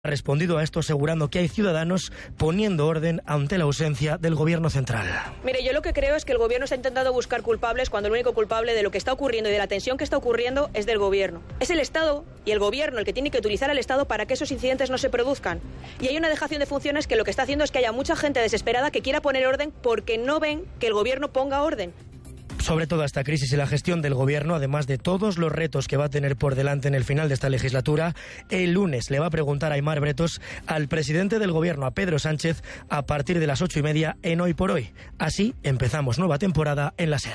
Ha respondido a esto asegurando que hay ciudadanos poniendo orden ante la ausencia del gobierno central. Mire, yo lo que creo es que el gobierno está intentando buscar culpables cuando el único culpable de lo que está ocurriendo y de la tensión que está ocurriendo es del gobierno. Es el Estado y el gobierno el que tiene que utilizar al Estado para que esos incidentes no se produzcan. Y hay una dejación de funciones que lo que está haciendo es que haya mucha gente desesperada que quiera poner orden porque no ven que el gobierno ponga orden. Sobre toda esta crisis y la gestión del gobierno, además de todos los retos que va a tener por delante en el final de esta legislatura, el lunes le va a preguntar a Aimar Bretos al presidente del gobierno, a Pedro Sánchez, a partir de las 8:30 en Hoy por Hoy. Así empezamos nueva temporada en la SER.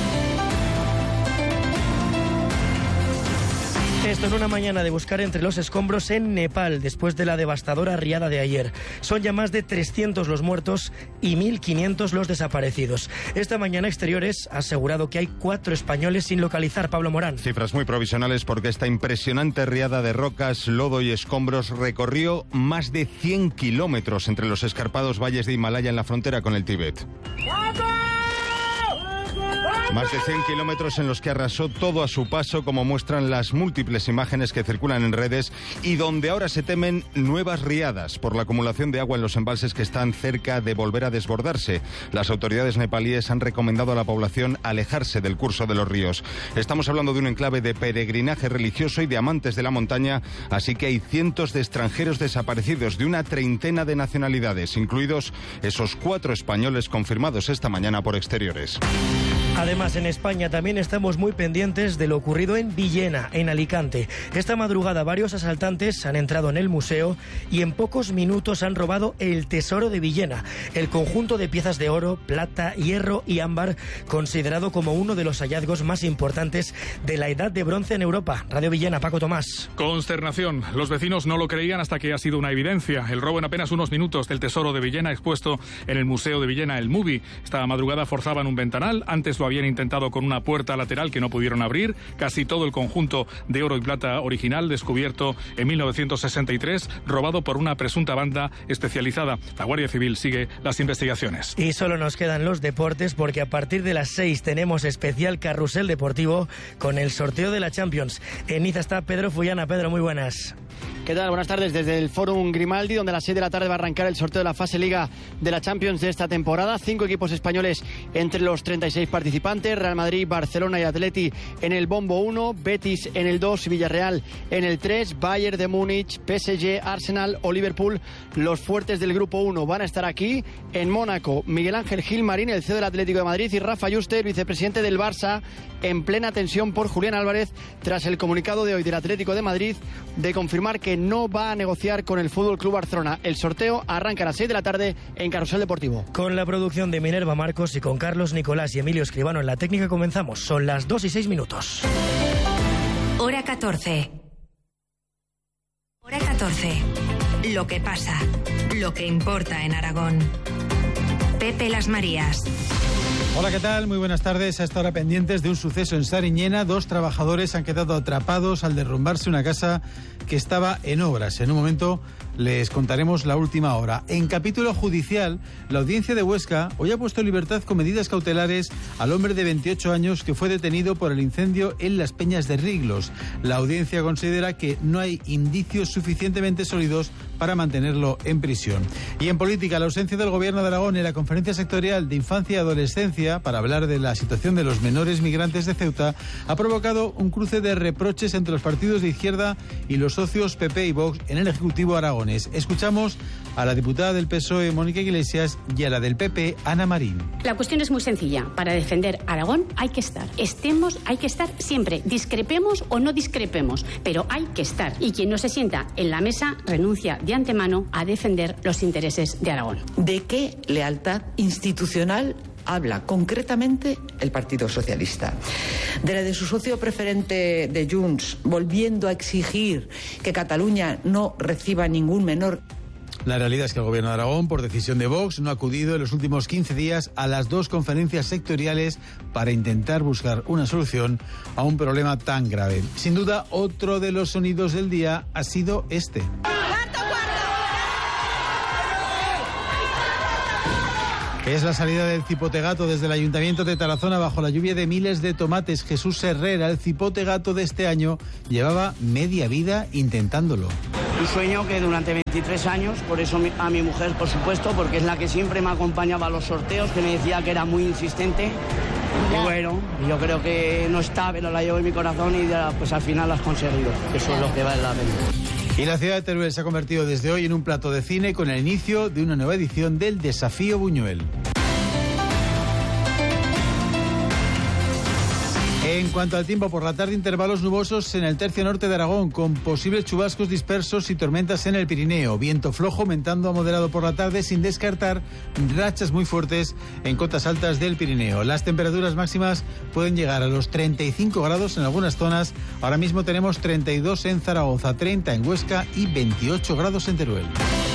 Esto en una mañana de buscar entre los escombros en Nepal, después de la devastadora riada de ayer. Son ya más de 300 los muertos y 1.500 los desaparecidos. Esta mañana Exteriores ha asegurado que hay 4 españoles sin localizar. Pablo Morán. Cifras muy provisionales porque esta impresionante riada de rocas, lodo y escombros recorrió más de 100 kilómetros entre los escarpados valles de Himalaya en la frontera con el Tíbet. Más de 100 kilómetros en los que arrasó todo a su paso, como muestran las múltiples imágenes que circulan en redes, y donde ahora se temen nuevas riadas por la acumulación de agua en los embalses que están cerca de volver a desbordarse. Las autoridades nepalíes han recomendado a la población alejarse del curso de los ríos. Estamos hablando de un enclave de peregrinaje religioso y de amantes de la montaña, así que hay cientos de extranjeros desaparecidos de una treintena de nacionalidades, incluidos esos 4 españoles confirmados esta mañana por Exteriores. Además, en España también estamos muy pendientes de lo ocurrido en Villena, en Alicante. Esta madrugada varios asaltantes han entrado en el museo y en pocos minutos han robado el tesoro de Villena, el conjunto de piezas de oro, plata, hierro y ámbar, considerado como uno de los hallazgos más importantes de la Edad de Bronce en Europa. Radio Villena, Paco Tomás. Consternación. Los vecinos no lo creían hasta que ha sido una evidencia. El robo en apenas unos minutos del tesoro de Villena expuesto en el Museo de Villena, el MUBI. Esta madrugada forzaban un ventanal, antes lo habían intentado con una puerta lateral que no pudieron abrir. Casi todo el conjunto de oro y plata original, descubierto en 1963, robado por una presunta banda especializada. La Guardia Civil sigue las investigaciones. Y solo nos quedan los deportes, porque a partir de las 6 tenemos especial carrusel deportivo con el sorteo de la Champions. En Niza está Pedro Fullana. Pedro, muy buenas. ¿Qué tal? Buenas tardes desde el Fórum Grimaldi, donde a las 6 de la tarde va a arrancar el sorteo de la fase Liga de la Champions de esta temporada. 5 equipos españoles entre los 36 participantes: Real Madrid, Barcelona y Atleti en el bombo 1, Betis en el 2, Villarreal en el 3, Bayern de Múnich, PSG, Arsenal o Liverpool. Los fuertes del grupo 1 van a estar aquí en Mónaco: Miguel Ángel Gilmarín, el CEO del Atlético de Madrid, y Rafa Yuste, el vicepresidente del Barça, en plena tensión por Julián Álvarez tras el comunicado de hoy del Atlético de Madrid de confirmar que no va a negociar con el Fútbol Club Barcelona. El sorteo arranca a las 6 de la tarde en Carrusel Deportivo. Con la producción de Minerva Marcos y con Carlos Nicolás y Emilio Escribano en la técnica comenzamos. Son las 2:06. Hora 14. Hora 14. Lo que pasa, lo que importa en Aragón. Pepe Las Marías. Hola, ¿qué tal? Muy buenas tardes. A esta hora pendientes de un suceso en Sariñena. 2 trabajadores han quedado atrapados al derrumbarse una casa que estaba en obras. En un momento les contaremos la última hora. En capítulo judicial, la audiencia de Huesca hoy ha puesto en libertad con medidas cautelares al hombre de 28 años que fue detenido por el incendio en Las Peñas de Riglos. La audiencia considera que no hay indicios suficientemente sólidos para mantenerlo en prisión. Y en política, la ausencia del Gobierno de Aragón en la Conferencia Sectorial de Infancia y Adolescencia para hablar de la situación de los menores migrantes de Ceuta ha provocado un cruce de reproches entre los partidos de izquierda y los socios PP y Vox en el Ejecutivo aragonés. Escuchamos a la diputada del PSOE, Mónica Iglesias, y a la del PP, Ana Marín. La cuestión es muy sencilla. Para defender Aragón hay que estar. Hay que estar siempre. Discrepemos o no discrepemos, pero hay que estar. Y quien no se sienta en la mesa renuncia de antemano a defender los intereses de Aragón. ¿De qué lealtad institucional habla concretamente el Partido Socialista? De la de su socio preferente de Junts, volviendo a exigir que Cataluña no reciba ningún menor. La realidad es que el Gobierno de Aragón, por decisión de Vox, no ha acudido en los últimos 15 días a las 2 conferencias sectoriales para intentar buscar una solución a un problema tan grave. Sin duda, otro de los sonidos del día ha sido este. Es la salida del cipote gato desde el Ayuntamiento de Tarazona bajo la lluvia de miles de tomates. Jesús Herrera, el cipote gato de este año, llevaba media vida intentándolo. Un sueño que durante 23 años, por eso a mi mujer, por supuesto, porque es la que siempre me acompañaba a los sorteos, que me decía que era muy insistente. Y bueno, yo creo que no está, pero la llevo en mi corazón y pues al final la has conseguido. Eso es lo que vale la pena. Y la ciudad de Teruel se ha convertido desde hoy en un plato de cine con el inicio de una nueva edición del Desafío Buñuel. En cuanto al tiempo, por la tarde intervalos nubosos en el tercio norte de Aragón, con posibles chubascos dispersos y tormentas en el Pirineo. Viento flojo aumentando a moderado por la tarde, sin descartar rachas muy fuertes en cotas altas del Pirineo. Las temperaturas máximas pueden llegar a los 35 grados en algunas zonas. Ahora mismo tenemos 32 en Zaragoza, 30 en Huesca y 28 grados en Teruel.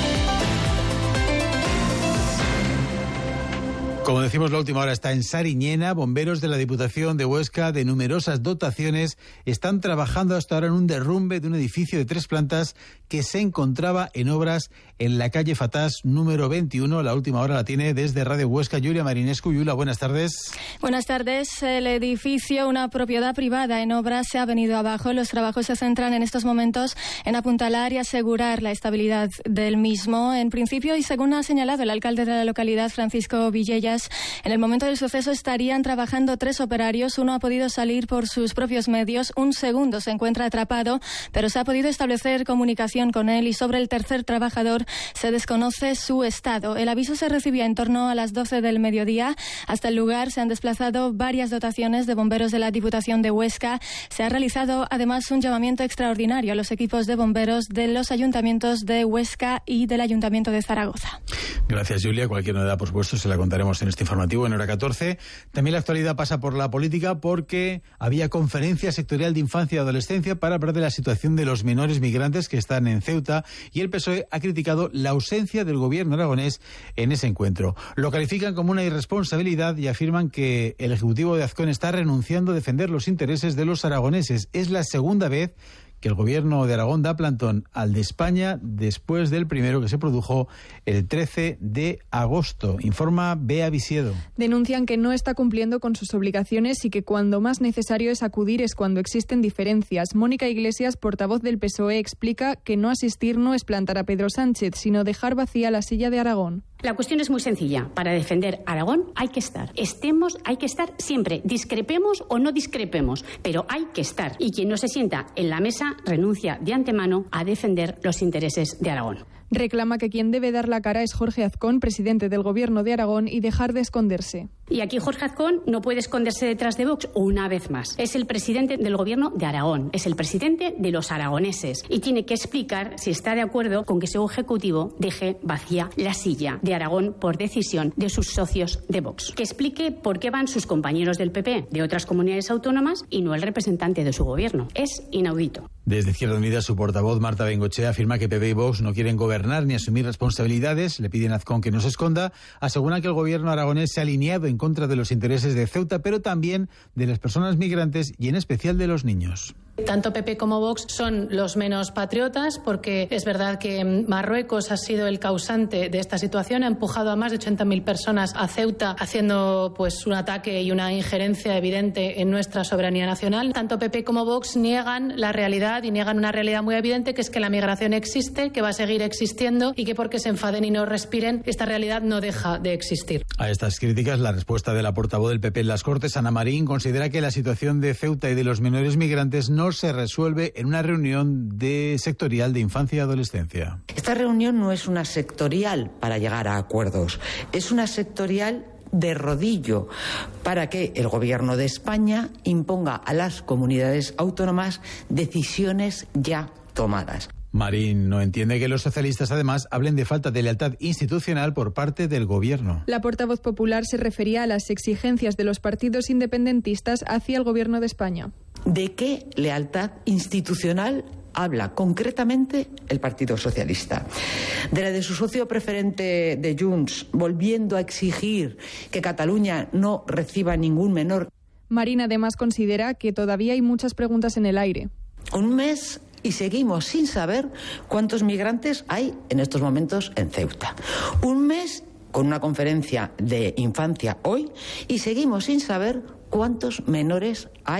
Como decimos, la última hora está en Sariñena. Bomberos de la Diputación de Huesca, de numerosas dotaciones, están trabajando hasta ahora en un derrumbe de un edificio de 3 plantas que se encontraba en obras en la calle Fatás número 21. La última hora la tiene desde Radio Huesca Yulia Marinescu. Yula, buenas tardes. Buenas tardes. El edificio, una propiedad privada en obras, se ha venido abajo. Los trabajos se centran en estos momentos en apuntalar y asegurar la estabilidad del mismo. En principio, y según ha señalado el alcalde de la localidad, Francisco Villellas, en el momento del suceso estarían trabajando 3 operarios. Uno ha podido salir por sus propios medios, un segundo se encuentra atrapado, pero se ha podido establecer comunicación con él, y sobre el tercer trabajador se desconoce su estado. El aviso se recibía en torno a las 12 del mediodía. Hasta el lugar se han desplazado varias dotaciones de bomberos de la Diputación de Huesca. Se ha realizado además un llamamiento extraordinario a los equipos de bomberos de los ayuntamientos de Huesca y del Ayuntamiento de Zaragoza. Gracias, Julia. Cualquier novedad, por supuesto, se la contaremos en este informativo en hora 14. También la actualidad pasa por la política, porque había conferencia sectorial de infancia y adolescencia para hablar de la situación de los menores migrantes que están en Ceuta, y el PSOE ha criticado la ausencia del gobierno aragonés en ese encuentro. Lo califican como una irresponsabilidad y afirman que el Ejecutivo de Azcón está renunciando a defender los intereses de los aragoneses. Es la segunda vez que el gobierno de Aragón da plantón al de España después del primero, que se produjo el 13 de agosto. Informa Bea Visiedo. Denuncian que no está cumpliendo con sus obligaciones y que cuando más necesario es acudir es cuando existen diferencias. Mónica Iglesias, portavoz del PSOE, explica que no asistir no es plantar a Pedro Sánchez, sino dejar vacía la silla de Aragón. La cuestión es muy sencilla. Para defender Aragón hay que estar. Hay que estar siempre. Discrepemos o no discrepemos, pero hay que estar. Y quien no se sienta en la mesa renuncia de antemano a defender los intereses de Aragón. Reclama que quien debe dar la cara es Jorge Azcón, presidente del Gobierno de Aragón, y dejar de esconderse. Y aquí Jorge Azcón no puede esconderse detrás de Vox una vez más. Es el presidente del Gobierno de Aragón, es el presidente de los aragoneses, y tiene que explicar si está de acuerdo con que su Ejecutivo deje vacía la silla de Aragón por decisión de sus socios de Vox. Que explique por qué van sus compañeros del PP de otras comunidades autónomas y no el representante de su Gobierno. Es inaudito. Desde Izquierda Unida, su portavoz, Marta Bengoechea, afirma que PP y Vox no quieren gobernar ni asumir responsabilidades. Le piden a Azcón que no se esconda. Aseguran que el gobierno aragonés se ha alineado en contra de los intereses de Ceuta, pero también de las personas migrantes y en especial de los niños. Tanto PP como Vox son los menos patriotas, porque es verdad que Marruecos ha sido el causante de esta situación, ha empujado a más de 80.000 personas a Ceuta, haciendo pues un ataque y una injerencia evidente en nuestra soberanía nacional. Tanto PP como Vox niegan la realidad y niegan una realidad muy evidente, que es que la migración existe, que va a seguir existiendo y que porque se enfaden y no respiren, esta realidad no deja de existir. A estas críticas, la respuesta de la portavoz del PP en las Cortes, Ana Marín, considera que la situación de Ceuta y de los menores migrantes no se resuelve en una reunión sectorial de infancia y adolescencia. Esta reunión no es una sectorial para llegar a acuerdos, es una sectorial de rodillo para que el Gobierno de España imponga a las comunidades autónomas decisiones ya tomadas. Marín no entiende que los socialistas además hablen de falta de lealtad institucional por parte del Gobierno. La portavoz popular se refería a las exigencias de los partidos independentistas hacia el Gobierno de España. ¿De qué lealtad institucional habla concretamente el Partido Socialista? De la de su socio preferente de Junts, volviendo a exigir que Cataluña no reciba ningún menor. Marín además considera que todavía hay muchas preguntas en el aire. Un mes y seguimos sin saber cuántos migrantes hay en estos momentos en Ceuta. Un mes con una conferencia de infancia hoy y seguimos sin saber cuántos menores hay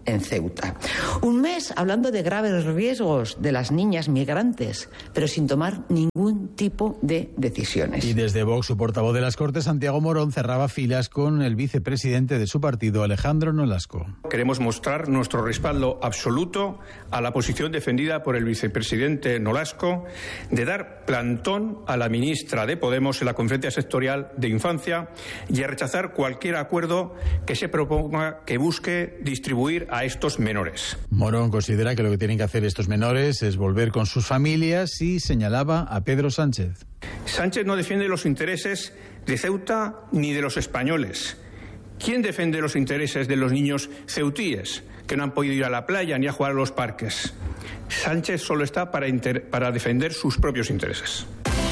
en Ceuta. Un mes hablando de graves riesgos de las niñas migrantes, pero sin tomar ningún tipo de decisiones. Y desde Vox, su portavoz de las Cortes, Santiago Morón, cerraba filas con el vicepresidente de su partido, Alejandro Nolasco. Queremos mostrar nuestro respaldo absoluto a la posición defendida por el vicepresidente Nolasco de dar plantón a la ministra de Podemos en la Conferencia Sectorial de Infancia y a rechazar cualquier acuerdo que se proponga que busque distribuir a estos menores. Morón considera que lo que tienen que hacer estos menores es volver con sus familias y señalaba a Pedro Sánchez. Sánchez no defiende los intereses de Ceuta ni de los españoles. ¿Quién defiende los intereses de los niños ceutíes que no han podido ir a la playa ni a jugar a los parques? Sánchez solo está para defender sus propios intereses.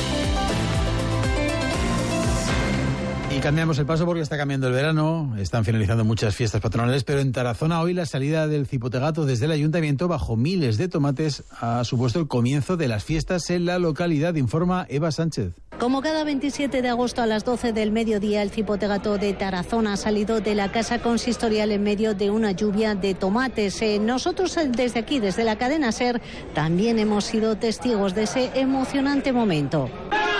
Y cambiamos el paso porque está cambiando el verano, están finalizando muchas fiestas patronales, pero en Tarazona hoy la salida del cipotegato desde el ayuntamiento bajo miles de tomates ha supuesto el comienzo de las fiestas en la localidad, informa Eva Sánchez. Como cada 27 de agosto a las 12 del mediodía, el cipotegato de Tarazona ha salido de la casa consistorial en medio de una lluvia de tomates. Nosotros desde aquí, desde la cadena SER, también hemos sido testigos de ese emocionante momento.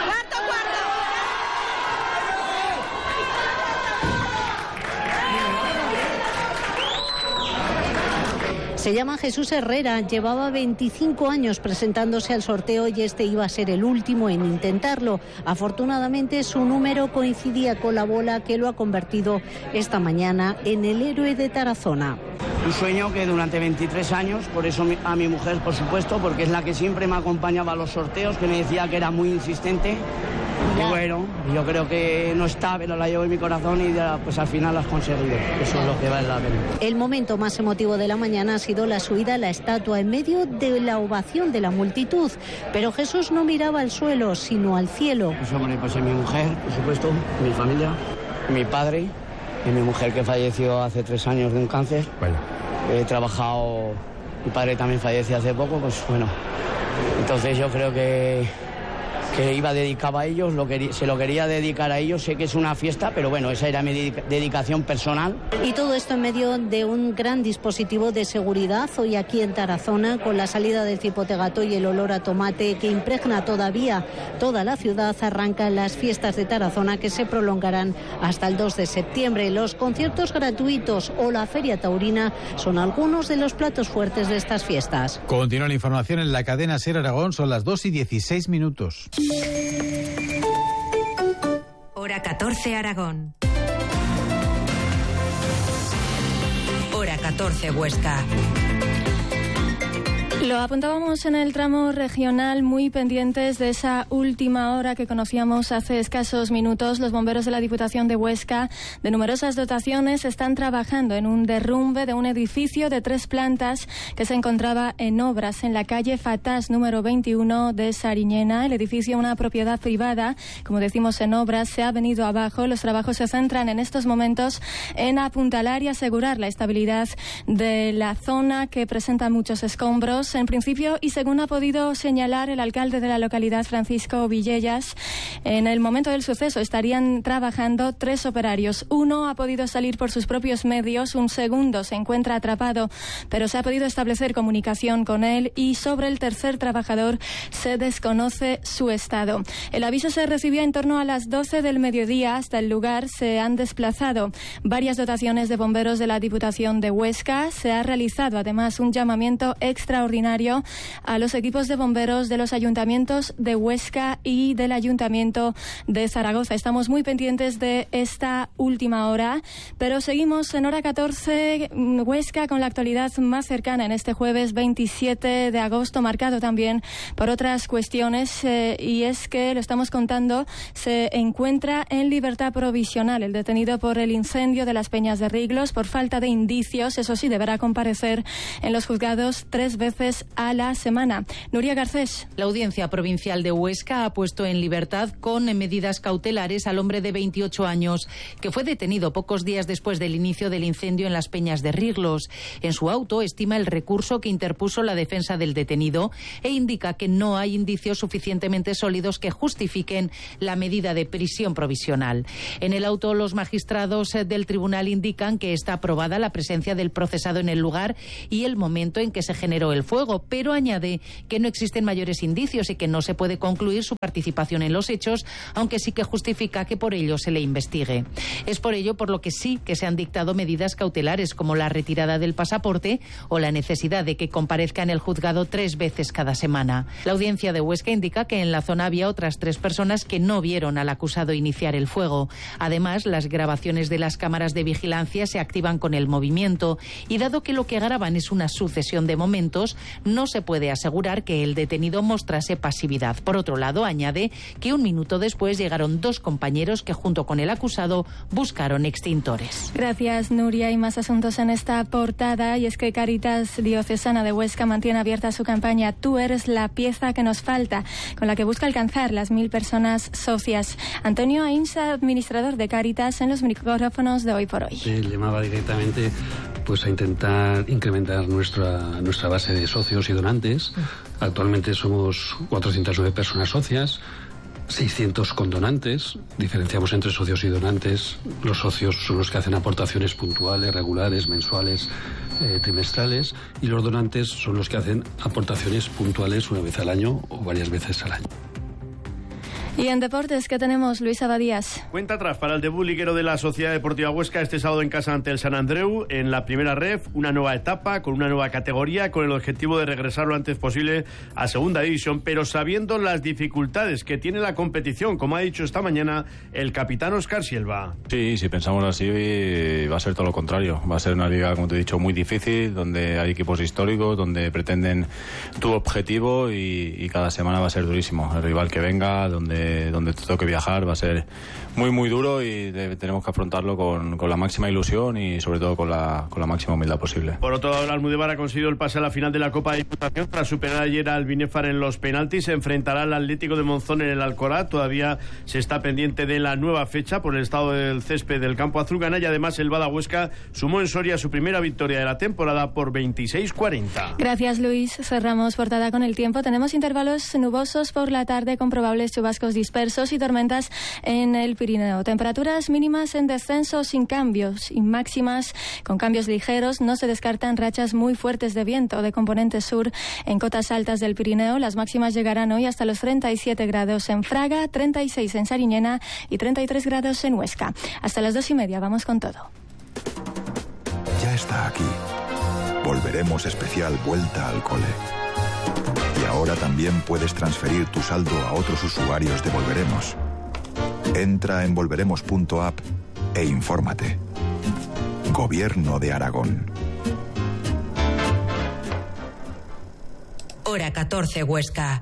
Se llama Jesús Herrera, llevaba 25 años presentándose al sorteo y este iba a ser el último en intentarlo. Afortunadamente su número coincidía con la bola que lo ha convertido esta mañana en el héroe de Tarazona. Un sueño que durante 23 años, por eso a mi mujer, por supuesto, porque es la que siempre me acompañaba a los sorteos, que me decía que era muy insistente. Y bueno, yo creo que no está, pero la llevo en mi corazón y ya, pues al final lo has conseguido. Eso es lo que vale la pena. El momento más emotivo de la mañana ha sido la subida a la estatua en medio de la ovación de la multitud. Pero Jesús no miraba al suelo, sino al cielo. Pues hombre, pues mi mujer, por supuesto, mi familia, mi padre y mi mujer que falleció hace 3 años de un cáncer. Vaya. He trabajado, mi padre también falleció hace poco, pues bueno. Entonces yo creo que iba dedicado a ellos, se lo quería dedicar a ellos. Sé que es una fiesta, pero bueno, esa era mi dedicación personal. Y todo esto en medio de un gran dispositivo de seguridad hoy aquí en Tarazona, con la salida del cipotegato y el olor a tomate que impregna todavía toda la ciudad. Arrancan las fiestas de Tarazona que se prolongarán hasta el 2 de septiembre. Los conciertos gratuitos o la feria taurina son algunos de los platos fuertes de estas fiestas. Continúa la información en la cadena SER Aragón, son las 2:16. Hora 14 Aragón. Hora 14 Huesca. Lo apuntábamos en el tramo regional, muy pendientes de esa última hora que conocíamos hace escasos minutos. Los bomberos de la Diputación de Huesca, de numerosas dotaciones, están trabajando en un derrumbe de un edificio de 3 plantas que se encontraba en obras en la calle Fatás número 21 de Sariñena. El edificio, una propiedad privada, como decimos, en obras, se ha venido abajo. Los trabajos se centran en estos momentos en apuntalar y asegurar la estabilidad de la zona, que presenta muchos escombros. En principio, y según ha podido señalar el alcalde de la localidad, Francisco Villellas, en el momento del suceso estarían trabajando 3 operarios. Uno ha podido salir por sus propios medios, un segundo se encuentra atrapado, pero se ha podido establecer comunicación con él, y sobre el tercer trabajador se desconoce su estado. El aviso se recibió en torno a las 12 del mediodía. Hasta el lugar se han desplazado varias dotaciones de bomberos de la Diputación de Huesca. Se ha realizado además un llamamiento extraordinario a los equipos de bomberos de los ayuntamientos de Huesca y del Ayuntamiento de Zaragoza. Estamos muy pendientes de esta última hora, pero seguimos en hora 14 Huesca con la actualidad más cercana en este jueves 27 de agosto, marcado también por otras cuestiones, y es que, lo estamos contando, se encuentra en libertad provisional el detenido por el incendio de las Peñas de Riglos por falta de indicios. Eso sí, deberá comparecer en los juzgados 3 veces veces a la semana. Nuria Garcés. La Audiencia Provincial de Huesca ha puesto en libertad con medidas cautelares al hombre de 28 años que fue detenido pocos días después del inicio del incendio en las Peñas de Riglos. En su auto estima el recurso que interpuso la defensa del detenido e indica que no hay indicios suficientemente sólidos que justifiquen la medida de prisión provisional. En el auto, los magistrados del tribunal indican que está aprobada la presencia del procesado en el lugar y el momento en que se generó el fuego, pero añade que no existen mayores indicios y que no se puede concluir su participación en los hechos, aunque sí que justifica que por ello se le investigue. Es por ello por lo que sí que se han dictado medidas cautelares como la retirada del pasaporte o la necesidad de que comparezca en el juzgado 3 veces cada semana. La Audiencia de Huesca indica que en la zona había otras 3 personas que no vieron al acusado iniciar el fuego. Además, las grabaciones de las cámaras de vigilancia se activan con el movimiento y dado que lo que graban es una sucesión de momentos, no se puede asegurar que el detenido mostrase pasividad. Por otro lado, añade que un minuto después llegaron 2 compañeros que junto con el acusado buscaron extintores. Gracias, Nuria. Y más asuntos en esta portada, y es que Cáritas Diocesana de Huesca mantiene abierta su campaña Tú eres la pieza que nos falta, con la que busca alcanzar las 1000 personas socias. Antonio Ainsa, administrador de Cáritas, en los micrófonos de Hoy por Hoy. Se llamaba directamente pues a intentar incrementar nuestra base de socios y donantes. Actualmente somos 409 personas socias, 600 con donantes. Diferenciamos entre socios y donantes. Los socios son los que hacen aportaciones puntuales, regulares, mensuales, trimestrales, y los donantes son los que hacen aportaciones puntuales una vez al año o varias veces al año. Y en deportes, ¿qué tenemos? Luis Abadías. Cuenta atrás para el debut liguero de la Sociedad Deportiva Huesca este sábado en casa ante el Sant Andreu. En la primera ref, una nueva etapa con una nueva categoría, con el objetivo de regresar lo antes posible a segunda división, pero sabiendo las dificultades que tiene la competición, como ha dicho esta mañana el capitán Óscar Silva. Sí, si pensamos así va a ser todo lo contrario. Va a ser una liga, como te he dicho, muy difícil, donde hay equipos históricos, donde pretenden tu objetivo y cada semana va a ser durísimo. El rival que venga, donde te toque viajar, va a ser muy muy duro y tenemos que afrontarlo con la máxima ilusión y sobre todo con la máxima humildad posible. Por otro lado, el Almudévar ha conseguido el pase a la final de la Copa de Diputación tras superar ayer al Binéfar en los penaltis. Se enfrentará al Atlético de Monzón en el Alcoraz. Todavía se está pendiente de la nueva fecha por el estado del césped del campo azulgrana, y además el Bada Huesca sumó en Soria su primera victoria de la temporada por 26-40. Gracias, Luis. Cerramos portada con el tiempo. Tenemos intervalos nubosos por la tarde con probables chubascos dispersos y tormentas en el Pirineo. Temperaturas mínimas en descenso sin cambios y máximas con cambios ligeros. No se descartan rachas muy fuertes de viento de componente sur en cotas altas del Pirineo. Las máximas llegarán hoy hasta los 37 grados en Fraga, 36 en Sariñena y 33 grados en Huesca. Hasta las 2:30 vamos con todo. Ya está aquí. Volveremos especial Vuelta al Cole. Y ahora también puedes transferir tu saldo a otros usuarios de Volveremos. Entra en volveremos.app e infórmate. Gobierno de Aragón. Hora 14, Huesca.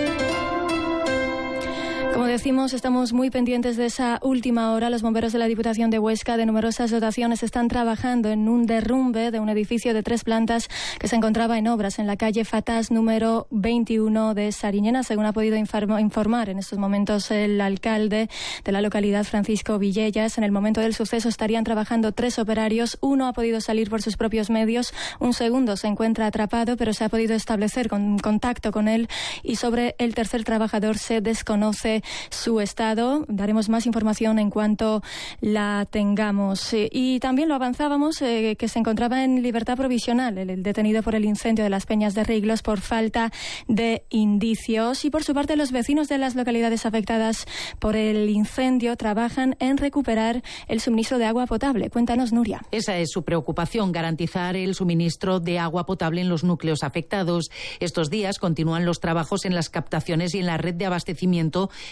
Como decimos, estamos muy pendientes de esa última hora. Los bomberos de la Diputación de Huesca, de numerosas dotaciones, están trabajando en un derrumbe de un edificio de 3 plantas que se encontraba en obras en la calle Fatás número 21 de Sariñena, según ha podido informar en estos momentos el alcalde de la localidad, Francisco Villellas. En el momento del suceso estarían trabajando 3 operarios. Uno ha podido salir por sus propios medios, un segundo se encuentra atrapado, pero se ha podido establecer contacto con él, y sobre el tercer trabajador se desconoce su estado. Daremos más información en cuanto la tengamos. Y también lo avanzábamos, que se encontraba en libertad provisional el detenido por el incendio de las Peñas de Riglos por falta de indicios. Y por su parte, los vecinos de las localidades afectadas por el incendio trabajan en recuperar el suministro de agua potable. Cuéntanos, Nuria. Esa es su preocupación, garantizar el suministro de agua potable en los núcleos afectados. Estos días continúan los trabajos en las captaciones y en la red de abastecimiento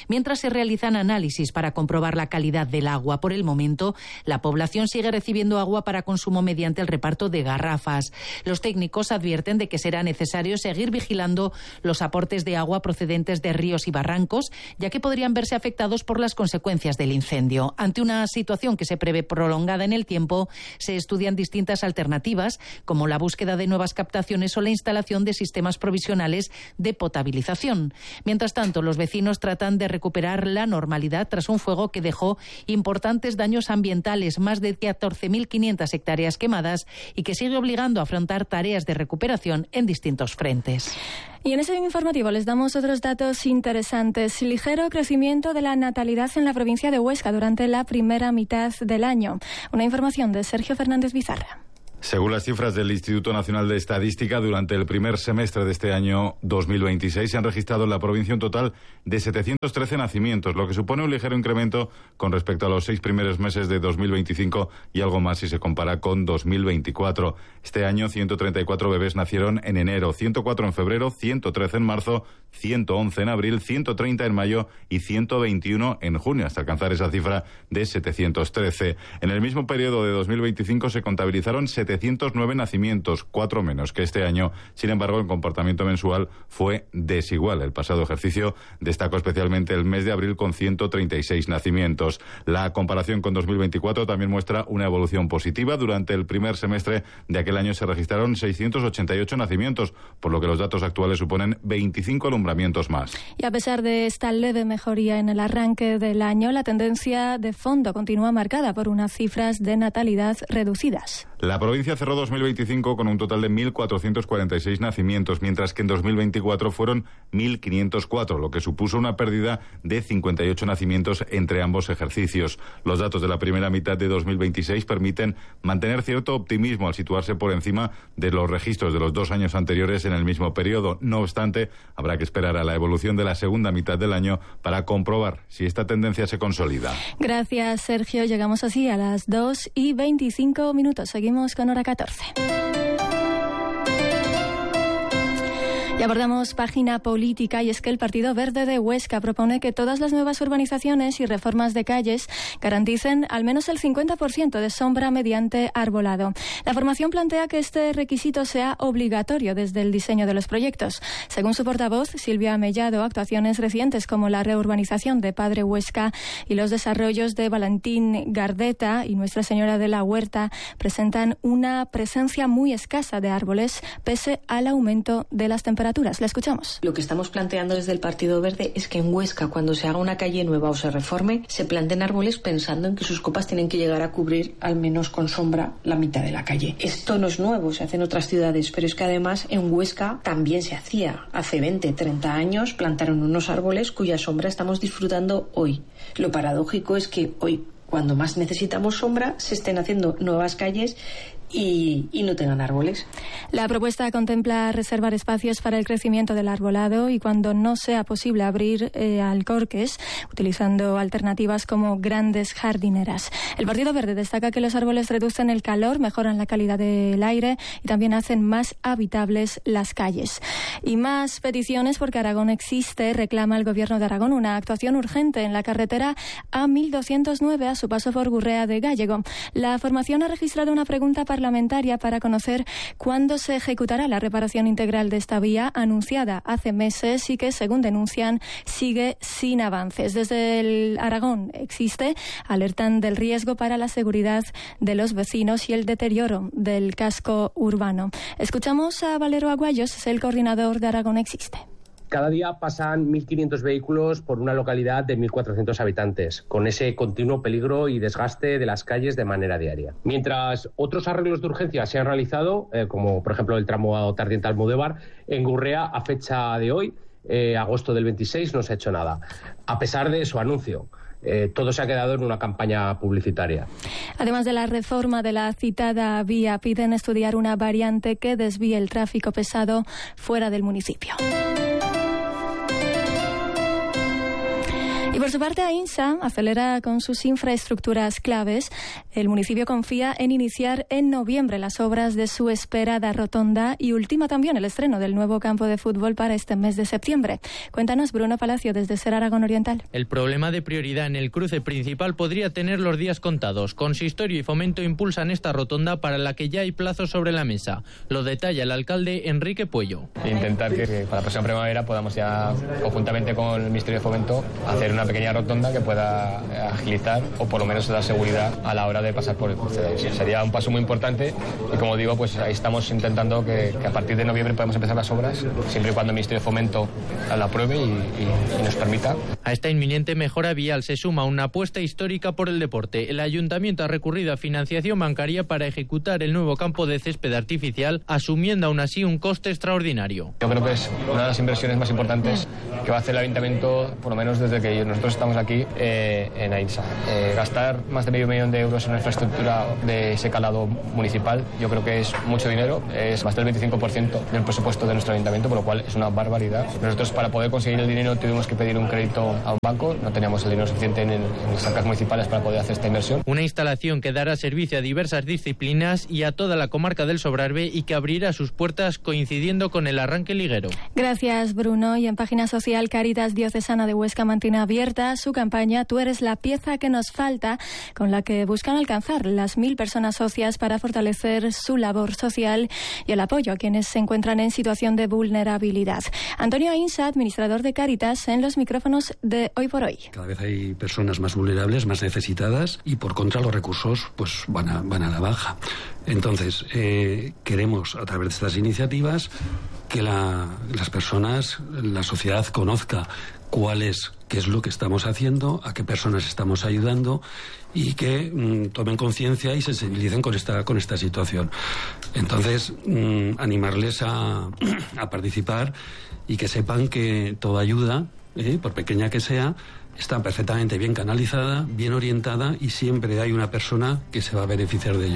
mientras se realizan análisis para comprobar la calidad del agua. Por el momento, la población sigue recibiendo agua para consumo mediante el reparto de garrafas. Los técnicos advierten de que será necesario seguir vigilando los aportes de agua procedentes de ríos y barrancos, ya que podrían verse afectados por las consecuencias del incendio. Ante una situación que se prevé prolongada en el tiempo, se estudian distintas alternativas, como la búsqueda de nuevas captaciones o la instalación de sistemas provisionales de potabilización. Mientras tanto, los vecinos tratan de recuperar la normalidad tras un fuego que dejó importantes daños ambientales, más de 14.500 hectáreas quemadas, y que sigue obligando a afrontar tareas de recuperación en distintos frentes. Y en ese informativo les damos otros datos interesantes. Ligero crecimiento de la natalidad en la provincia de Huesca durante la primera mitad del año. Una información de Sergio Fernández Bizarra. Según las cifras del Instituto Nacional de Estadística, durante el primer semestre de este año 2026 se han registrado en la provincia un total de 713 nacimientos, lo que supone un ligero incremento con respecto a los 6 primeros meses de 2025 y algo más si se compara con 2024. Este año 134 bebés nacieron en enero, 104 en febrero, 113 en marzo, 111 en abril, 130 en mayo y 121 en junio, hasta alcanzar esa cifra de 713. En el mismo periodo de 2025 se contabilizaron 709 nacimientos, 4 menos que este año. Sin embargo, el comportamiento mensual fue desigual. El pasado ejercicio destacó especialmente el mes de abril con 136 nacimientos. La comparación con 2024 también muestra una evolución positiva. Durante el primer semestre de aquel año se registraron 688 nacimientos, por lo que los datos actuales suponen 25 alumbramientos más. Y a pesar de esta leve mejoría en el arranque del año, la tendencia de fondo continúa marcada por unas cifras de natalidad reducidas. La provincia cerró 2025 con un total de 1.446 nacimientos, mientras que en 2024 fueron 1.504, lo que supuso una pérdida de 58 nacimientos entre ambos ejercicios. Los datos de la primera mitad de 2026 permiten mantener cierto optimismo al situarse por encima de los registros de los 2 años anteriores en el mismo periodo. No obstante, habrá que esperar a la evolución de la segunda mitad del año para comprobar si esta tendencia se consolida. Gracias, Sergio. Llegamos así a las 2:25. Seguimos con Hora 14. Y abordamos página política, y es que el Partido Verde de Huesca propone que todas las nuevas urbanizaciones y reformas de calles garanticen al menos el 50% de sombra mediante arbolado. La formación plantea que este requisito sea obligatorio desde el diseño de los proyectos. Según su portavoz, Silvia Mellado, actuaciones recientes como la reurbanización de Padre Huesca y los desarrollos de Valentín Gardeta y Nuestra Señora de la Huerta presentan una presencia muy escasa de árboles pese al aumento de las temperaturas. La escuchamos. Lo que estamos planteando desde el Partido Verde es que en Huesca, cuando se haga una calle nueva o se reforme, se planten árboles pensando en que sus copas tienen que llegar a cubrir al menos con sombra la mitad de la calle. Esto no es nuevo, se hace en otras ciudades, pero es que además en Huesca también se hacía. Hace 20, 30 años plantaron unos árboles cuya sombra estamos disfrutando hoy. Lo paradójico es que hoy, cuando más necesitamos sombra, se estén haciendo nuevas calles y no tengan árboles. La propuesta contempla reservar espacios para el crecimiento del arbolado y, cuando no sea posible, abrir alcorques utilizando alternativas como grandes jardineras. El Partido Verde destaca que los árboles reducen el calor, mejoran la calidad del aire y también hacen más habitables las calles. Y más peticiones, porque Aragón existe. Reclama el Gobierno de Aragón una actuación urgente en la carretera A1209 a su paso por Gurrea de Gállego. La formación ha registrado una pregunta parlamentaria para conocer cuándo se ejecutará la reparación integral de esta vía, anunciada hace meses y que, según denuncian, sigue sin avances. Desde el Aragón existe, alertan del riesgo para la seguridad de los vecinos y el deterioro del casco urbano. Escuchamos a Valero Aguayos, es el coordinador de Aragón Existe. Cada día pasan 1.500 vehículos por una localidad de 1.400 habitantes, con ese continuo peligro y desgaste de las calles de manera diaria. Mientras otros arreglos de urgencia se han realizado, como por ejemplo el tramo Tardiente-Almudévar, en Gurrea, a fecha de hoy, agosto del 26, no se ha hecho nada. A pesar de su anuncio. Todo se ha quedado en una campaña publicitaria. Además de la reforma de la citada vía, piden estudiar una variante que desvíe el tráfico pesado fuera del municipio. Y por su parte, Aínsa acelera con sus infraestructuras claves. El municipio confía en iniciar en noviembre las obras de su esperada rotonda y ultima también el estreno del nuevo campo de fútbol para este mes de septiembre. Cuéntanos, Bruno Palacio, desde Ser Aragón Oriental. El problema de prioridad en el cruce principal podría tener los días contados. Consistorio y Fomento impulsan esta rotonda para la que ya hay plazos sobre la mesa. Lo detalla el alcalde Enrique Puello. Intentar que para la próxima primavera podamos ya, conjuntamente con el Ministerio de Fomento, hacer una pequeña rotonda que pueda agilizar o por lo menos dar seguridad a la hora de pasar por el cruce. Sería un paso muy importante y, como digo, pues ahí estamos intentando que a partir de noviembre podamos empezar las obras, siempre y cuando el Ministerio de Fomento la apruebe y nos permita. A esta inminente mejora vial se suma una apuesta histórica por el deporte. El Ayuntamiento ha recurrido a financiación bancaria para ejecutar el nuevo campo de césped artificial, asumiendo aún así un coste extraordinario. Yo creo que es una de las inversiones más importantes que va a hacer el Ayuntamiento, por lo menos desde que nosotros estamos aquí en Aínsa. Gastar más de $500.000 euros en una infraestructura de ese calado municipal, yo creo que es mucho dinero, es más del 25% del presupuesto de nuestro Ayuntamiento, por lo cual es una barbaridad. Nosotros, para poder conseguir el dinero, tuvimos que pedir un crédito a un banco, no teníamos el dinero suficiente en las arcas municipales para poder hacer esta inversión. Una instalación que dará servicio a diversas disciplinas y a toda la comarca del Sobrarbe y que abrirá sus puertas coincidiendo con el arranque liguero. Gracias, Bruno. Y en página social, Cáritas Diocesana de Huesca mantiene abierta su campaña Tú eres la pieza que nos falta, con la que buscan alcanzar las 1.000 personas socias para fortalecer su labor social y el apoyo a quienes se encuentran en situación de vulnerabilidad. Antonio Aínsa, administrador de Cáritas, en los micrófonos de Hoy por Hoy. Cada vez hay personas más vulnerables, más necesitadas, y por contra los recursos pues van a la baja. Entonces, queremos, a través de estas iniciativas, que las personas, la sociedad conozca qué es lo que estamos haciendo, a qué personas estamos ayudando y que tomen conciencia y se sensibilicen con esta situación. Entonces, animarles a participar y que sepan que toda ayuda, por pequeña que sea, está perfectamente bien canalizada, bien orientada y siempre hay una persona que se va a beneficiar de ello.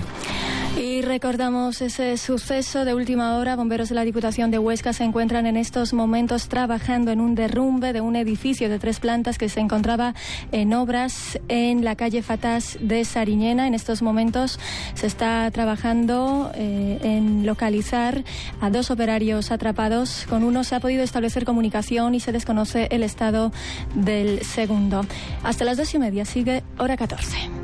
Y recordamos ese suceso de última hora. Bomberos de la Diputación de Huesca se encuentran en estos momentos trabajando en un derrumbe de un edificio de 3 plantas que se encontraba en obras en la calle Fatás de Sariñena. En estos momentos se está trabajando en localizar a 2 operarios atrapados. Con uno se ha podido establecer comunicación y se desconoce el estado del segundo. Hasta las 2:30 sigue Hora 14.